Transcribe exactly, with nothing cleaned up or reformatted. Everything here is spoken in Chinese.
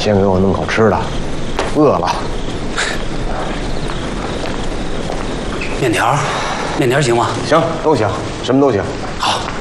先给我弄口吃的，饿了。 面条，面条行吗？ 行，都行，什么都行。 好。